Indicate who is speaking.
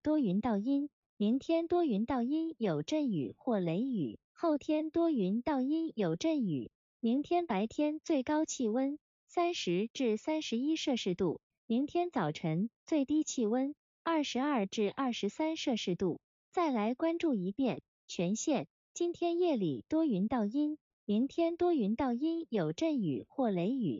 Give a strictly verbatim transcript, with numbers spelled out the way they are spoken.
Speaker 1: 多云到阴，明天多云到阴有阵雨或雷雨，后天多云到阴有阵雨。明天白天最高气温三十至三十一摄氏度，明天早晨最低气温二十二至二十三摄氏度。再来关注一遍全县，今天夜里多云到阴，明天多云到阴有阵雨或雷雨。